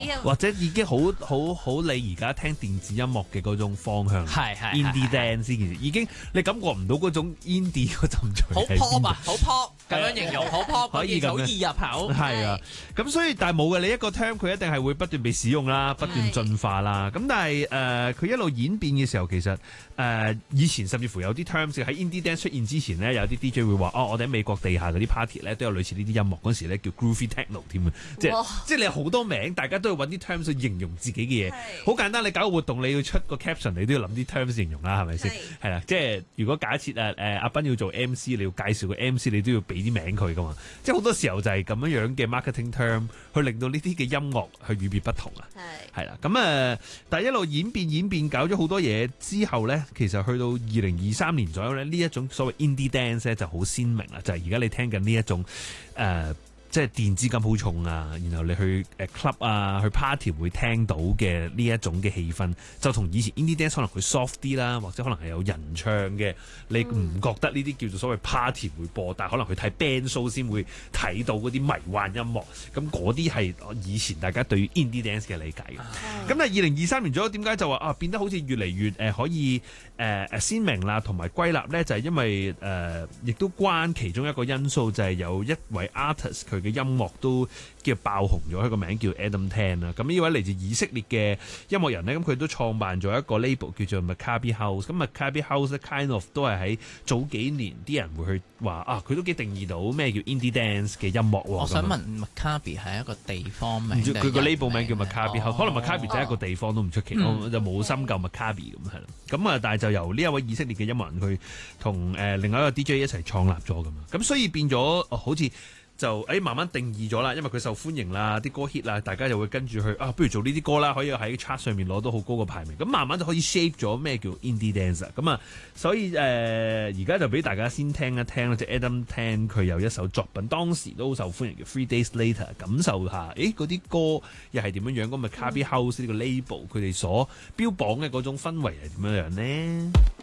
或者已經好你而家聽電子音樂嘅嗰種方向， 係 indie dance 呢件事已經你感覺唔到嗰種 indie 嗰陣趣， 好 pop 啊，好 pop 咁樣形容，好 pop 可以咁樣好易入口。 係啊，咁所以但係冇嘅，你一個 term 佢一定係會不斷被使用啦，不斷進化啦。咁但係佢一路演變嘅時候，其實以前甚至乎有啲 terms 喺 indie dance 出現之前咧，有啲 DJ 會話我哋喺美國地下嗰啲 party 咧都有類似呢啲音樂，嗰時咧叫 groovy techno 添啊，即係你有好多名，大家都要揾啲 terms 去形容自己嘅嘢。好簡單，你搞個活動你要出個 caption，你都要諗啲 terms 形容啦，係咪先？係啦，即係如果假設阿斌要做 MC，你要介紹個 MC，你都要俾啲名佢噶嘛。即係好多時候就係咁樣樣嘅 marketing term，去令到呢啲嘅音樂去與別不同啊。係啦，咁但係一路演變，搞咗好多嘢之後咧，其實去到2023年左右咧，呢一種所謂 indie dance 咧就好鮮明啦，就係而家你聽緊呢一種即係電子感好重啊，然後你去club 啊，去 party 會聽到嘅呢一種嘅氣氛，就同以前 indie dance 可能佢 soft 啲啦，或者可能係有人唱嘅，你唔覺得呢啲叫做所謂 party 會播，但係可能去睇 band show 先會睇到嗰啲迷幻音樂，咁嗰啲係以前大家對於 indie dance 嘅理解嘅。咁但係2023年左右點解就話變得好似越嚟越可以鮮明啦，同埋歸納咧，就係因為亦都關其中一個因素，就係有一位 artist 佢嘅音樂都叫爆紅咗，佢個名叫 Adam Tan 啦。咁呢位嚟自以色列嘅音樂人咧，咁佢都創辦咗一個 label 叫做 Maccabi House。咁 Maccabi House 咧 kind of 都係喺早幾年啲人會去話佢都幾定義到咩叫 indie dance 嘅音樂喎。 我想問 Maccabi 係一個地方名， 佢個 label 名叫 Maccabi House，可能 Maccabi 就係一個地方都唔出奇，我就冇深究 Maccabi 咁係啦。咁但係就由呢一位以色列嘅音樂人佢同另外一個 DJ 一齊創立咗噶嘛，咁所以變咗好似就慢慢定義咗啦，因為佢受歡迎啦，啲歌 hit 啦，大家就會跟住去不如做呢啲歌啦，可以喺 chart 上面攞到好高嘅排名，咁慢慢就可以 shape 咗咩叫 indie dance 咁所以而家就俾大家先聽一聽啦，即係 Adam Tan 佢有一首作品，當時都好受歡迎嘅 Three Days Later， 感受下嗰啲歌又係點樣樣，咁Maccabi House 呢個 label 佢哋所標榜嘅嗰種氛圍係點樣樣呢？